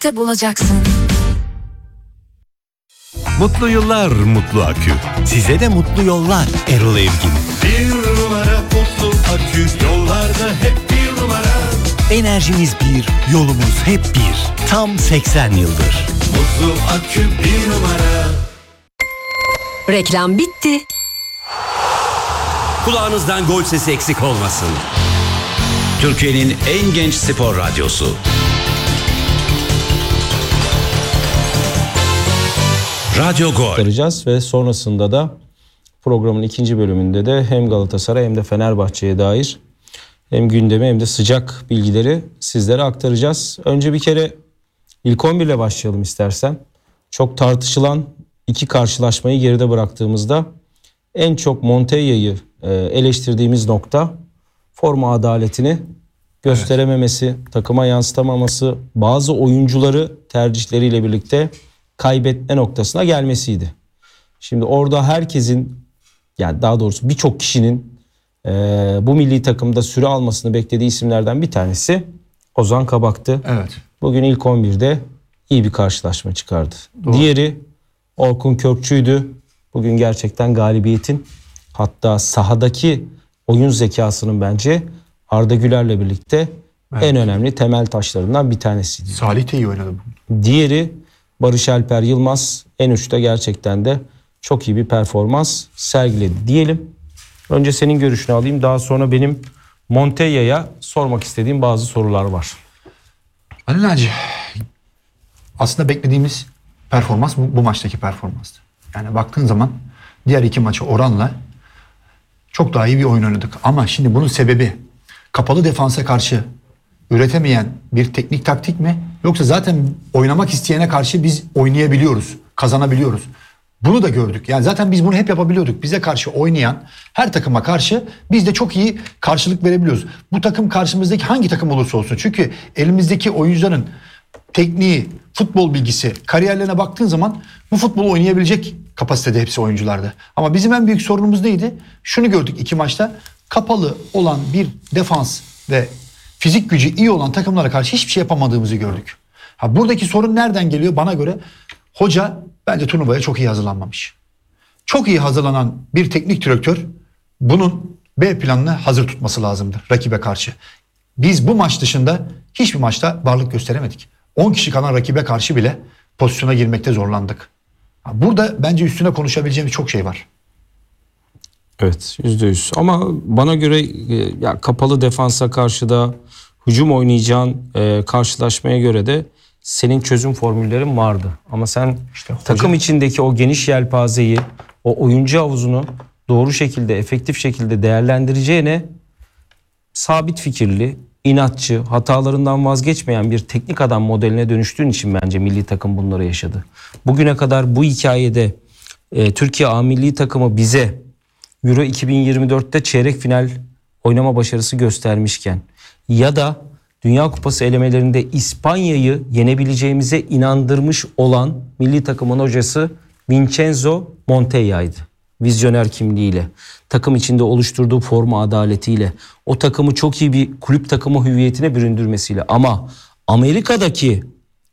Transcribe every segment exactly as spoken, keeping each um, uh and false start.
Akü'de bulacaksın. Mutlu yıllar Mutlu Akü. Size de mutlu yollar Erol Evgin. Bir numara Mutlu Akü, yollarda hep bir numara. Enerjimiz bir, yolumuz hep bir. Tam seksen yıldır. Mutlu Akü bir numara. Reklam bitti. Kulağınızdan gol sesi eksik olmasın. Türkiye'nin en genç spor radyosu. Radyo Gol. Aktaracağız ve sonrasında da programın ikinci bölümünde de hem Galatasaray hem de Fenerbahçe'ye dair hem gündemi hem de sıcak bilgileri sizlere aktaracağız. Önce bir kere ilk on bir ile başlayalım istersen. Çok tartışılan iki karşılaşmayı geride bıraktığımızda en çok Montella'yı eleştirdiğimiz nokta forma adaletini gösterememesi, evet. takıma yansıtamaması, bazı oyuncuları tercihleriyle birlikte kaybetme noktasına gelmesiydi. Şimdi orada herkesin, yani daha doğrusu birçok kişinin e, bu milli takımda süre almasını beklediği isimlerden bir tanesi Ozan Kabak'tı. Evet. Bugün ilk on birde iyi bir karşılaşma çıkardı. Doğru. Diğeri Orkun Kökçü'ydü. Bugün gerçekten galibiyetin, hatta sahadaki oyun zekasının bence Arda Güler'le birlikte evet. en önemli temel taşlarından bir tanesiydi. Salih de iyi oynadı. Diğeri Barış Alper Yılmaz, en uçta gerçekten de çok iyi bir performans sergiledi diyelim. Önce senin görüşünü alayım, daha sonra benim Montella'ya sormak istediğim bazı sorular var. Ali Naci, aslında beklediğimiz performans bu, bu maçtaki performanstı. Yani baktığın zaman diğer iki maça oranla çok daha iyi bir oyun oynadık. Ama şimdi bunun sebebi kapalı defansa karşı üretemeyen bir teknik taktik mi? Yoksa zaten oynamak isteyene karşı biz oynayabiliyoruz, kazanabiliyoruz. Bunu da gördük. Yani zaten biz bunu hep yapabiliyorduk. Bize karşı oynayan her takıma karşı biz de çok iyi karşılık verebiliyoruz. Bu takım karşımızdaki hangi takım olursa olsun. Çünkü elimizdeki oyuncuların tekniği, futbol bilgisi, kariyerlerine baktığın zaman bu futbolu oynayabilecek kapasitede hepsi oyunculardı. Ama bizim en büyük sorunumuz neydi? Şunu gördük iki maçta. Kapalı olan bir defans ve fizik gücü iyi olan takımlara karşı hiçbir şey yapamadığımızı gördük. Ha, buradaki sorun nereden geliyor? Bana göre hoca bence turnuvaya çok iyi hazırlanmamış. Çok iyi hazırlanan bir teknik direktör bunun B planını hazır tutması lazımdır rakibe karşı. Biz bu maç dışında hiçbir maçta varlık gösteremedik. on kişi kalan rakibe karşı bile pozisyona girmekte zorlandık. Burada bence üstüne konuşabileceğimiz çok şey var. Evet, yüzde yüz. Ama bana göre ya kapalı defansa karşı da hücum oynayacağın e, karşılaşmaya göre de senin çözüm formüllerin vardı. Ama sen işte takım hocam, içindeki o geniş yelpazeyi, o oyuncu havuzunu doğru şekilde, efektif şekilde değerlendireceğine sabit fikirli, inatçı, hatalarından vazgeçmeyen bir teknik adam modeline dönüştüğün için bence milli takım bunları yaşadı. Bugüne kadar bu hikayede e, Türkiye A milli takımı bize Euro iki bin yirmi dörtte çeyrek final oynama başarısı göstermişken ya da Dünya Kupası elemelerinde İspanya'yı yenebileceğimize inandırmış olan milli takımın hocası Vincenzo Montella'ydı. Vizyoner kimliğiyle, takım içinde oluşturduğu forma adaletiyle, o takımı çok iyi bir kulüp takımı hüviyetine büründürmesiyle. Ama Amerika'daki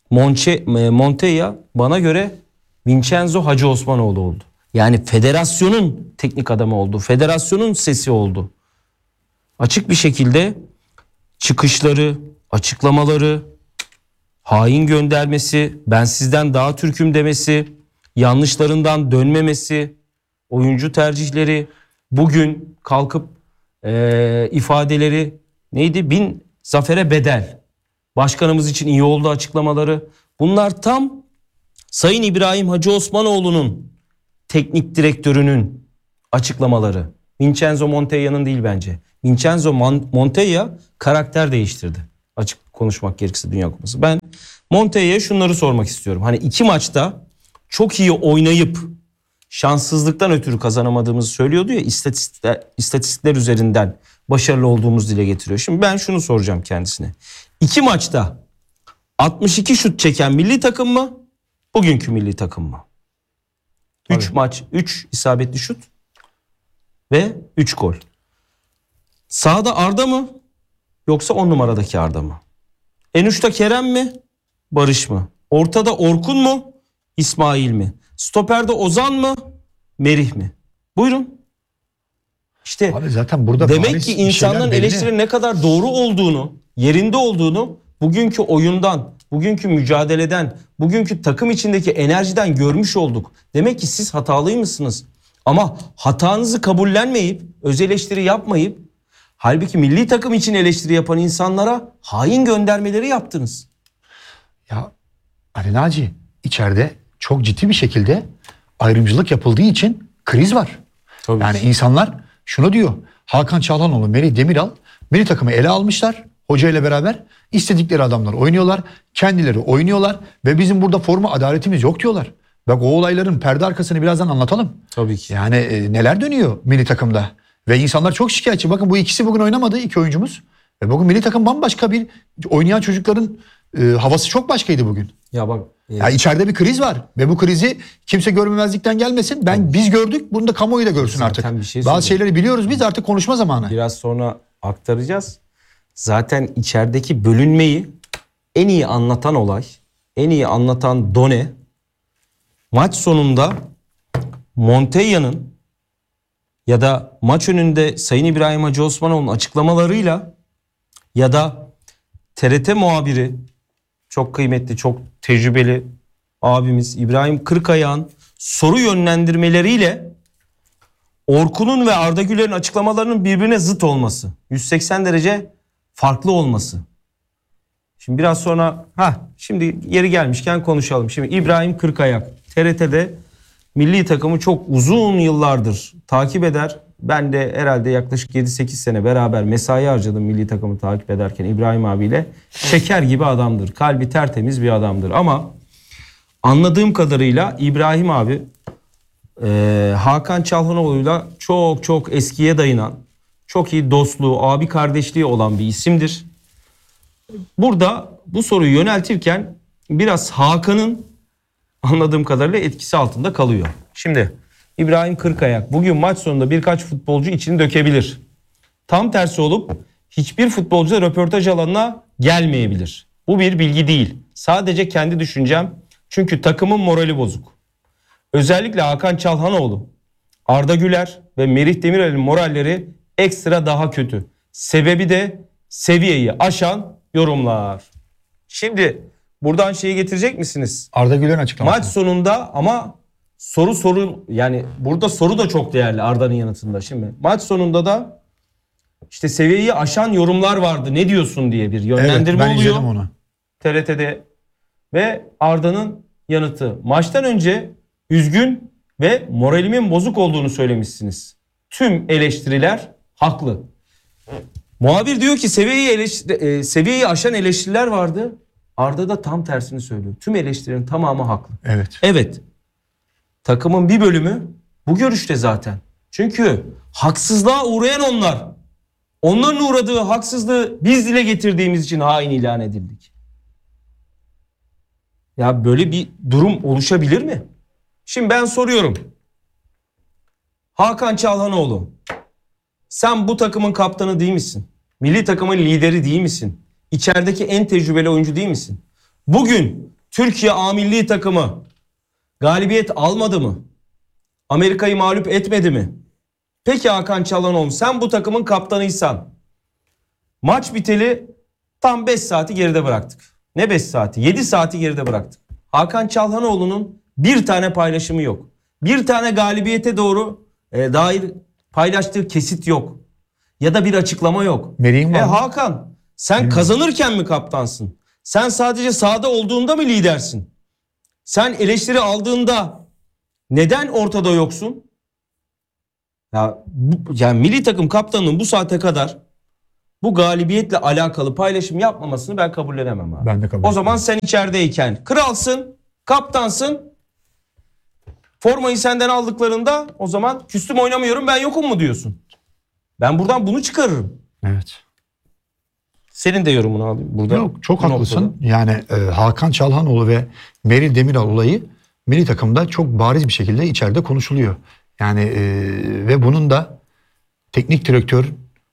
Montella bana göre Vincenzo Hacı Osmanoğlu oldu. Yani federasyonun teknik adamı oldu, federasyonun sesi oldu. Açık bir şekilde çıkışları, açıklamaları, hain göndermesi, ben sizden daha Türk'üm demesi, yanlışlarından dönmemesi, oyuncu tercihleri, bugün kalkıp e, ifadeleri neydi? Bin zafere bedel. Başkanımız için iyi oldu açıklamaları. Bunlar tam Sayın İbrahim Hacı Osmanoğlu'nun teknik direktörünün açıklamaları. Vincenzo Montella'nın değil bence. Vincenzo Montella karakter değiştirdi. Açık konuşmak gerekirse Dünya Kupası. Ben Montella'ya şunları sormak istiyorum. Hani iki maçta çok iyi oynayıp şanssızlıktan ötürü kazanamadığımızı söylüyordu ya, istatistikler, istatistikler üzerinden başarılı olduğumuzu dile getiriyor. Şimdi ben şunu soracağım kendisine. İki maçta altmış iki şut çeken milli takım mı? Bugünkü milli takım mı? üç maç, üç isabetli şut ve üç gol. Sahada Arda mı? Yoksa on numaradaki Arda mı? En uçta Kerem mi? Barış mı? Ortada Orkun mu? İsmail mi? Stoperde Ozan mı? Merih mi? Buyurun. İşte Abi zaten burada demek bariz ki bir şeyler insanların belli. eleştirinin ne kadar doğru olduğunu, yerinde olduğunu bugünkü oyundan, bugünkü mücadeleden, bugünkü takım içindeki enerjiden görmüş olduk. Demek ki siz hatalıymışsınız. Ama hatanızı kabullenmeyip, öz eleştiri yapmayıp, halbuki milli takım için eleştiri yapan insanlara hain göndermeleri yaptınız. Ya Ali Naci, içeride çok ciddi bir şekilde ayrımcılık yapıldığı için kriz var. Tabii yani ki. insanlar şunu diyor. Hakan Çalhanoğlu, Melih Demiral milli takımı ele almışlar. Hoca ile beraber istedikleri adamlar oynuyorlar. Kendileri oynuyorlar ve bizim burada forma adaletimiz yok diyorlar. Bak o olayların perde arkasını birazdan anlatalım. Tabii ki. Yani e, neler dönüyor milli takımda. Ve insanlar çok şikayetçi. Bakın bu ikisi bugün oynamadı, iki oyuncumuz. Ve bugün milli takım bambaşka bir oynayan çocukların e, havası çok başkaydı bugün. Ya bak. E, Ya içeride bir kriz var ve bu krizi kimse görmemezlikten gelmesin. Ben biz gördük, bunu da kamuoyu da görsün Zaten artık. bir şey Bazı söyleyeyim. şeyleri biliyoruz biz, artık konuşma zamanı. biraz sonra aktaracağız. Zaten içerideki bölünmeyi en iyi anlatan olay, en iyi anlatan done, maç sonunda Montella'nın ya da maç önünde Sayın İbrahim Hacı Osmanoğlu'nun açıklamalarıyla ya da T R T muhabiri, çok kıymetli, çok tecrübeli abimiz İbrahim Kırkayak'ın soru yönlendirmeleriyle Orkun'un ve Arda Güler'in açıklamalarının birbirine zıt olması, yüz seksen derece farklı olması. Şimdi biraz sonra, ha şimdi yeri gelmişken konuşalım. Şimdi İbrahim Kırkayak T R T'de milli takımı çok uzun yıllardır takip eder. Ben de herhalde yaklaşık yedi sekiz sene beraber mesai harcadım milli takımı takip ederken İbrahim abiyle. Şeker gibi adamdır. Kalbi tertemiz bir adamdır. Ama anladığım kadarıyla İbrahim abi e, Hakan Çalhanoğlu'yla çok çok eskiye dayanan, çok iyi dostluğu, abi kardeşliği olan bir isimdir. Burada bu soruyu yöneltirken biraz Hakan'ın anladığım kadarıyla etkisi altında kalıyor. Şimdi İbrahim Kırkayak bugün maç sonunda birkaç futbolcu içini dökebilir. Tam tersi olup hiçbir futbolcu da röportaj alanına gelmeyebilir. Bu bir bilgi değil. Sadece kendi düşüncem. Çünkü takımın morali bozuk. Özellikle Hakan Çalhanoğlu, Arda Güler ve Merih Demirel'in moralleri ekstra daha kötü. Sebebi de seviyeyi aşan yorumlar. Şimdi buradan şeyi getirecek misiniz? Arda Güler'in açıklaması. Maç sonunda ama soru soru yani burada soru da çok değerli Arda'nın yanıtında. Şimdi maç sonunda da işte seviyeyi aşan yorumlar vardı. Ne diyorsun diye bir yönlendirme evet, ben oluyor. izledim onu. T R T'de ve Arda'nın yanıtı. Maçtan önce üzgün ve moralimin bozuk olduğunu söylemişsiniz. Tüm eleştiriler haklı. Muhabir diyor ki seviyeyi, eleştiri, e, seviyeyi aşan eleştiriler vardı. Arda da tam tersini söylüyor. Tüm eleştirilerin tamamı haklı. Evet. Evet. Takımın bir bölümü bu görüşte zaten. Çünkü haksızlığa uğrayan onlar. Onların uğradığı haksızlığı biz dile getirdiğimiz için hain ilan edildik. Ya böyle bir durum oluşabilir mi? Şimdi ben soruyorum. Hakan Çalhanoğlu, sen bu takımın kaptanı değil misin? Milli takımın lideri değil misin? İçerideki en tecrübeli oyuncu değil misin? Bugün Türkiye A milli takımı galibiyet almadı mı? Amerika'yı mağlup etmedi mi? Peki Hakan Çalhanoğlu, sen bu takımın kaptanıysan maç biteli tam beş saati geride bıraktık. Ne beş saati? yedi saati geride bıraktık. Hakan Çalhanoğlu'nun bir tane paylaşımı yok. Bir tane galibiyete doğru e, dair paylaştığı kesit yok. Ya da bir açıklama yok. Merih'in var E mı? Hakan, sen Benim kazanırken mi kaptansın? Sen sadece sahada olduğunda mı lidersin? Sen eleştiri aldığında neden ortada yoksun? Ya bu, yani milli takım kaptanının bu saate kadar bu galibiyetle alakalı paylaşım yapmamasını ben kabullenemem abi. Ben de kabul O zaman sen içerideyken kralsın, kaptansın. Formayı senden aldıklarında o zaman küstüm oynamıyorum ben yokum mu diyorsun? Ben buradan bunu çıkarırım. Evet. Senin de yorumunu alayım burada. Yok, çok bu haklısın. noktada. Yani e, Hakan Çalhanoğlu ve Merih Demiral olayı milli takımda çok bariz bir şekilde içeride konuşuluyor. Yani e, ve bunun da teknik direktör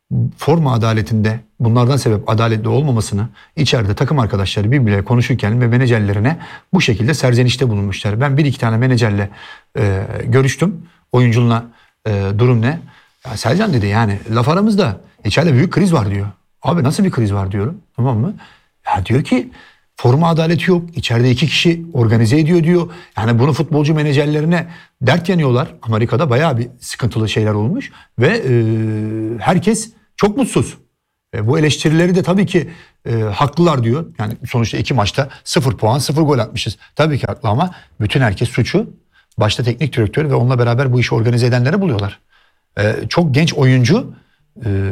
forma adaletinde bunlardan sebep adaletli olmamasını içeride takım arkadaşları birbirleriyle konuşurken ve menajerlerine bu şekilde serzenişte bulunmuşlar. Ben bir iki tane menajerle e, görüştüm. Oyuncunla e, durum ne? Ya Selcan dedi yani laf aramızda içeride büyük kriz var diyor. Abi nasıl bir kriz var diyorum, tamam mı? Ya diyor ki forma adaleti yok. İçeride iki kişi organize ediyor diyor. Yani bunu futbolcu menajerlerine dert yanıyorlar. Amerika'da bayağı bir sıkıntılı şeyler olmuş. Ve e, herkes çok mutsuz. E, bu eleştirileri de tabii ki e, haklılar diyor. Yani sonuçta iki maçta sıfır puan sıfır gol atmışız. Tabii ki haklı ama bütün herkes suçu başta teknik direktör ve onunla beraber bu işi organize edenlere buluyorlar. E, çok genç oyuncu... E,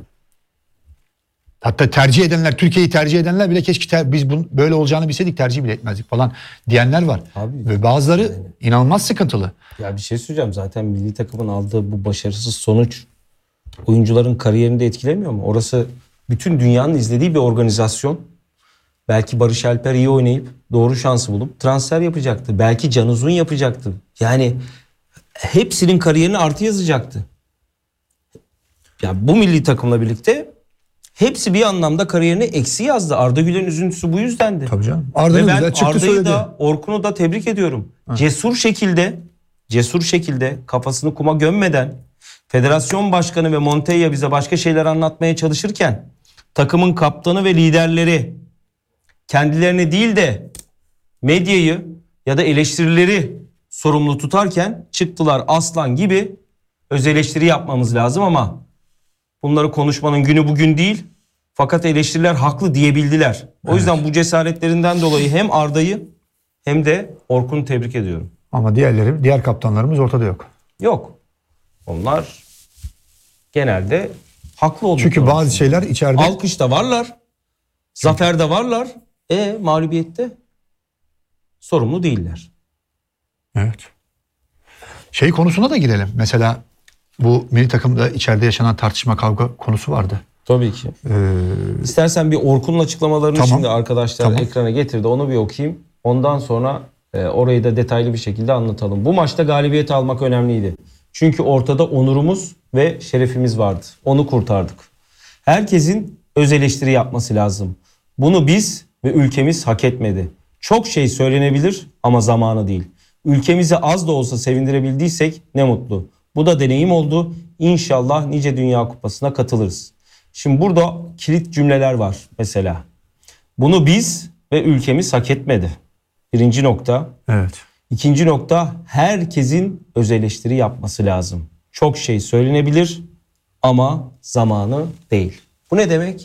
Hatta tercih edenler, Türkiye'yi tercih edenler bile keşke ter, biz bunu, böyle olacağını bilseydik tercih bile etmezdik falan diyenler var. Abi, ve bazıları yani. inanılmaz sıkıntılı. Ya bir şey söyleyeceğim, zaten milli takımın aldığı bu başarısız sonuç oyuncuların kariyerini de etkilemiyor mu? Orası bütün dünyanın izlediği bir organizasyon. Belki Barış Alper iyi oynayıp doğru şansı bulup transfer yapacaktı. Belki Can Uzun yapacaktı. Yani hepsinin kariyerini artı yazacaktı. Ya bu milli takımla birlikte hepsi bir anlamda kariyerini eksi yazdı. Arda Güler'in üzüntüsü bu yüzdendi. Tabii canım. Arda'nın Ve ben güzel çıktı Arda'yı söyledi. da Orkun'u da tebrik ediyorum. Ha. Cesur şekilde cesur şekilde kafasını kuma gömmeden federasyon başkanı ve Montella bize başka şeyler anlatmaya çalışırken takımın kaptanı ve liderleri kendilerini değil de medyayı ya da eleştirileri sorumlu tutarken çıktılar aslan gibi öz eleştiri yapmamız lazım ama bunları konuşmanın günü bugün değil. Fakat eleştiriler haklı diyebildiler. O evet. yüzden bu cesaretlerinden dolayı hem Arda'yı hem de Orkun'u tebrik ediyorum. Ama diğerleri, diğer kaptanlarımız ortada yok. Yok. Onlar genelde haklı oldukları. Çünkü bazı için. şeyler içeride... Alkışta varlar. Zaferde varlar. E mağlubiyette sorumlu değiller. Evet. Şey konusuna da girelim. Mesela bu milli takımda içeride yaşanan tartışma, kavga konusu vardı. Tabii ki. Ee, İstersen bir Orkun'un açıklamalarını tamam, şimdi arkadaşlar tamam. ekrana getirdi. Onu bir okuyayım. Ondan sonra e, orayı da detaylı bir şekilde anlatalım. Bu maçta galibiyet almak önemliydi. Çünkü ortada onurumuz ve şerefimiz vardı. Onu kurtardık. Herkesin öz eleştiri yapması lazım. Bunu biz ve ülkemiz hak etmedi. Çok şey söylenebilir ama zamanı değil. Ülkemizi az da olsa sevindirebildiysek ne mutlu. Bu da deneyim oldu. İnşallah nice Dünya Kupası'na katılırız. Şimdi burada kilit cümleler var mesela. Bunu biz ve ülkemiz hak etmedi. Birinci nokta. Evet. İkinci nokta, herkesin öz eleştiri yapması lazım. Çok şey söylenebilir ama zamanı değil. Bu ne demek?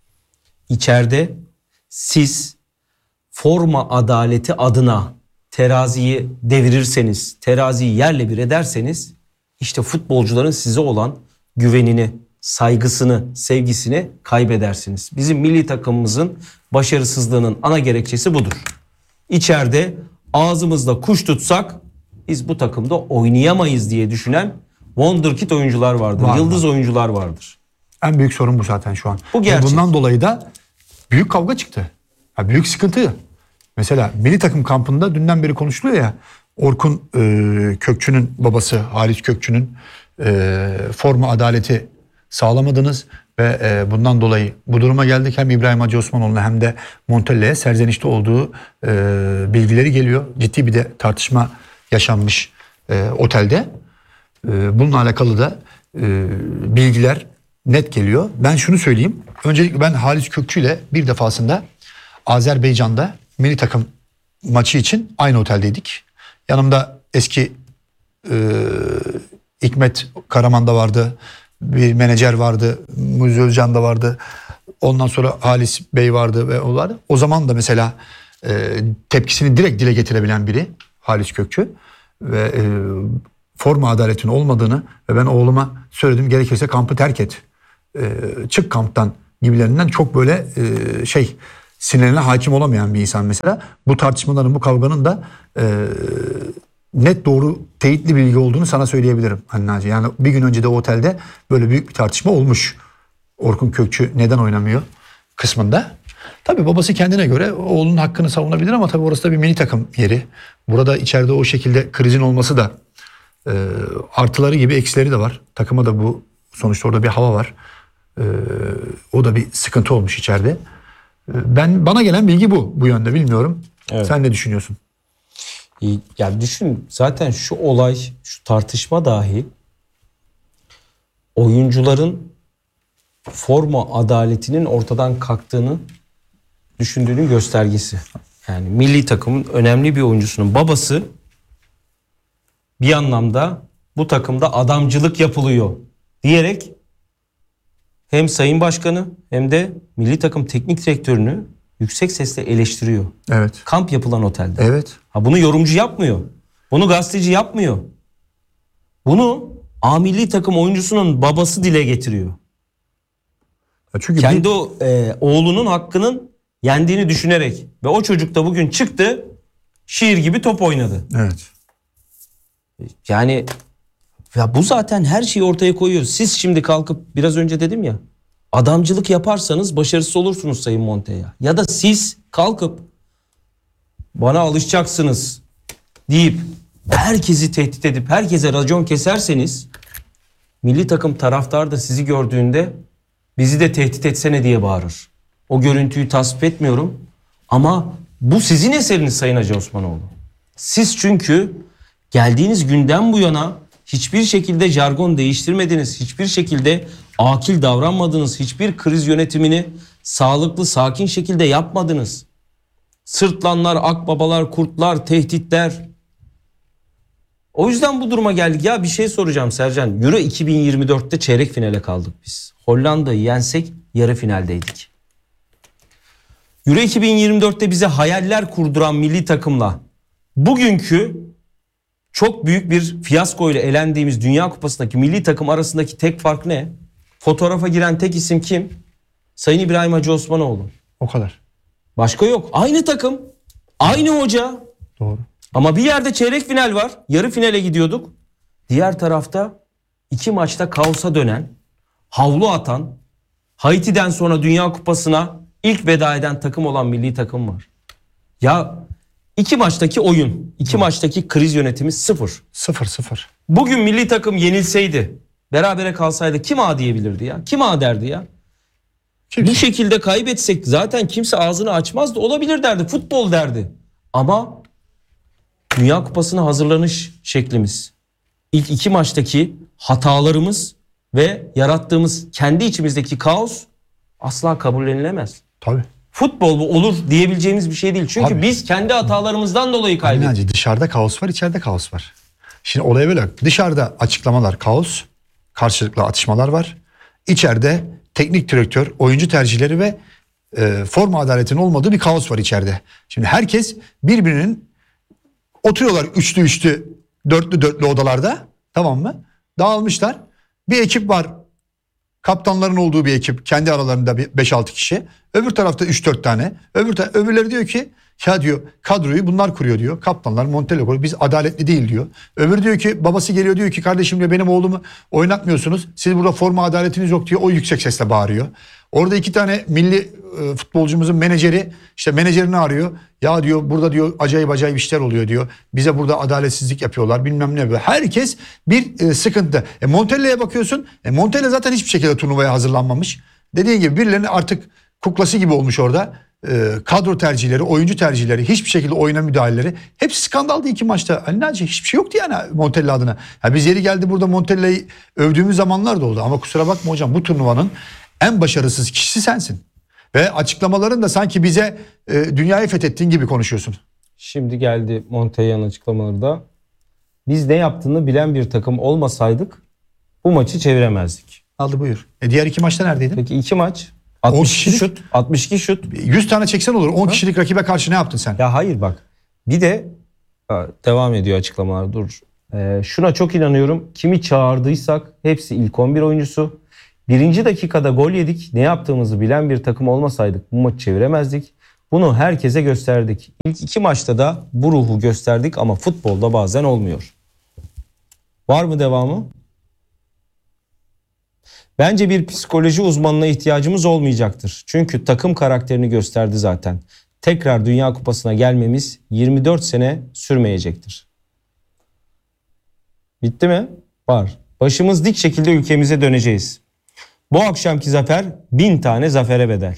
İçeride siz forma adaleti adına teraziyi devirirseniz, teraziyi yerle bir ederseniz işte futbolcuların size olan güvenini, saygısını, sevgisini kaybedersiniz. Bizim milli takımımızın başarısızlığının ana gerekçesi budur. İçeride ağzımızda kuş tutsak biz bu takımda oynayamayız diye düşünen wonderkid oyuncular vardır. Var, yıldız var. oyuncular vardır. En büyük sorun bu zaten şu an. Bu gerçek. Ve bundan dolayı da büyük kavga çıktı. Ya büyük sıkıntı. Mesela milli takım kampında dünden beri konuşuluyor ya. Orkun e, Kökçü'nün babası Halis Kökçü'nün e, forma adaleti sağlamadınız ve e, bundan dolayı bu duruma geldik. Hem İbrahim Hacı Osmanoğlu'na hem de Montella'ya serzenişte olduğu e, bilgileri geliyor. Ciddi bir de tartışma yaşanmış e, otelde. E, bununla alakalı da e, bilgiler net geliyor. Ben şunu söyleyeyim. Öncelikle ben Halis Kökçü ile bir defasında Azerbaycan'da milli takım maçı için aynı oteldeydik. Yanımda eski e, Hikmet Karaman da vardı. Bir menajer vardı. Muzi Özcan da vardı. Ondan sonra Halis Bey vardı ve o vardı. O zaman da mesela e, tepkisini direkt dile getirebilen biri Halis Kökçü. Ve e, forma adaletinin olmadığını ve ben oğluma söyledim, gerekirse kampı terk et. E, çık kamptan gibilerinden çok böyle e, şey sinirine hakim olamayan bir insan mesela. Bu tartışmaların, bu kavganın da e, net doğru teyitli bilgi olduğunu sana söyleyebilirim Halil Naci. Yani bir gün önce de o otelde böyle büyük bir tartışma olmuş. Orkun Kökçü neden oynamıyor kısmında. Tabii babası kendine göre oğlunun hakkını savunabilir ama tabii orası da bir milli takım yeri. Burada içeride o şekilde krizin olması da e, artıları gibi eksileri de var. Takıma da bu sonuçta orada bir hava var. Ee, o da bir sıkıntı olmuş içeride. Ee, ben bana gelen bilgi bu bu yönde, bilmiyorum. Evet. Sen ne düşünüyorsun? Ya düşün, zaten şu olay, şu tartışma dahi oyuncuların forma adaletinin ortadan kalktığını düşündüğünün göstergesi. Yani milli takımın önemli bir oyuncusunun babası bir anlamda bu takımda adamcılık yapılıyor diyerek hem Sayın Başkanı hem de milli takım teknik direktörünü yüksek sesle eleştiriyor. Evet. Kamp yapılan otelde. Evet. Ha, bunu yorumcu yapmıyor. Bunu gazeteci yapmıyor. Bunu A milli takım oyuncusunun babası dile getiriyor. Çünkü Kendi bir... o e, oğlunun hakkının yendiğini düşünerek ve o çocuk da bugün çıktı, şiir gibi top oynadı. Evet. Yani ya bu zaten her şeyi ortaya koyuyor. Siz şimdi kalkıp biraz önce dedim ya, adamcılık yaparsanız başarısız olursunuz Sayın Montella. Ya da siz kalkıp bana alışacaksınız deyip herkesi tehdit edip herkese racon keserseniz milli takım taraftarı da sizi gördüğünde bizi de tehdit etsene diye bağırır. O görüntüyü tasvip etmiyorum ama bu sizin eseriniz Sayın Hacı Osmanoğlu. Siz çünkü geldiğiniz günden bu yana hiçbir şekilde jargon değiştirmediniz. Hiçbir şekilde akil davranmadınız. Hiçbir kriz yönetimini sağlıklı, sakin şekilde yapmadınız. Sırtlanlar, akbabalar, kurtlar, tehditler. O yüzden bu duruma geldik. Ya bir şey soracağım Sercan. Euro iki bin yirmi dörtte çeyrek finale kaldık biz. Hollanda'yı yensek yarı finaldeydik. Euro iki bin yirmi dörtte bize hayaller kurduran milli takımla bugünkü çok büyük bir fiyasko ile elendiğimiz Dünya Kupası'ndaki milli takım arasındaki tek fark ne? Fotoğrafa giren tek isim kim? Sayın İbrahim Hacı Osmanoğlu. O kadar. Başka yok. Aynı takım. Aynı hoca. Doğru. Ama bir yerde çeyrek final var. Yarı finale gidiyorduk. Diğer tarafta iki maçta kaosa dönen, havlu atan, Haiti'den sonra Dünya Kupası'na ilk veda eden takım olan milli takım var. Ya iki maçtaki oyun, iki hmm. maçtaki kriz yönetimi sıfır. Sıfır sıfır. Bugün milli takım yenilseydi, berabere kalsaydı kim a diyebilirdi ya? Kim a derdi ya? Kimse. Bu şekilde kaybetsek zaten kimse ağzını açmazdı. Olabilir derdi, futbol derdi. Ama Dünya Kupası'na hazırlanış şeklimiz, ilk iki maçtaki hatalarımız ve yarattığımız kendi içimizdeki kaos asla kabullenilemez. Tabii. Futbol bu olur diyebileceğimiz bir şey değil. Çünkü Tabii. biz kendi hatalarımızdan dolayı kaybettik. Aynen, dışarıda kaos var, içeride kaos var. Şimdi olaya böyle. Dışarıda açıklamalar kaos, karşılıklı atışmalar var. İçeride teknik direktör, oyuncu tercihleri ve e, forma adaletinin olmadığı bir kaos var içeride. Şimdi herkes birbirinin oturuyorlar üçlü üçlü, dörtlü dörtlü odalarda, tamam mı? Dağılmışlar. Bir ekip var. Kaptanların olduğu bir ekip, kendi aralarında beş altı kişi. Öbür tarafta üç dört tane. Öbür ta- öbürleri diyor ki ya diyor kadroyu bunlar kuruyor diyor. Kaptanlar Montella kuruyor. Biz adaletli değil diyor. Öbür diyor ki babası geliyor diyor ki kardeşim diyor benim oğlumu oynatmıyorsunuz. Siz burada forma adaletiniz yok diyor. O yüksek sesle bağırıyor. Orada iki tane milli e, futbolcumuzun menajeri işte menajerini arıyor. Ya diyor burada diyor acayip acayip işler oluyor diyor. Bize burada adaletsizlik yapıyorlar bilmem ne. Herkes bir e, sıkıntı. E, Montella'ya bakıyorsun. E, Montella zaten hiçbir şekilde turnuvaya hazırlanmamış. Dediğin gibi birilerinin artık kuklası gibi olmuş orada. E, kadro tercihleri, oyuncu tercihleri, hiçbir şekilde oyuna müdahaleleri. Hepsi skandaldı iki maçta. Ali Naci hiçbir şey yoktu yani Montella adına. Ya biz yeri geldi burada Montella'yı övdüğümüz zamanlar da oldu. Ama kusura bakma hocam bu turnuvanın en başarısız kişisi sensin. Ve açıklamaların da sanki bize e, dünyayı fethettiğin gibi konuşuyorsun. Şimdi geldi Montella'nın açıklamaları da. Biz ne yaptığını bilen bir takım olmasaydık bu maçı çeviremezdik. Aldı buyur. E diğer iki maçta neredeydin? Peki iki maç. altmış iki şut. altmış iki şut. yüz tane çeksen olur. on kişilik rakibe karşı ne yaptın sen? Ya hayır bak. Bir de devam ediyor açıklamalar. Dur. Ee, şuna çok inanıyorum. Kimi çağırdıysak hepsi ilk on bir oyuncusu. Birinci dakikada gol yedik. Ne yaptığımızı bilen bir takım olmasaydık bu maçı çeviremezdik. Bunu herkese gösterdik. İlk iki maçta da bu ruhu gösterdik ama futbolda bazen olmuyor. Var mı devamı? Bence bir psikoloji uzmanına ihtiyacımız olmayacaktır. Çünkü takım karakterini gösterdi zaten. Tekrar Dünya Kupası'na gelmemiz yirmi dört sene sürmeyecektir. Bitti mi? Var. Başımız dik şekilde ülkemize döneceğiz. Bu akşamki zafer bin tane zafere bedel.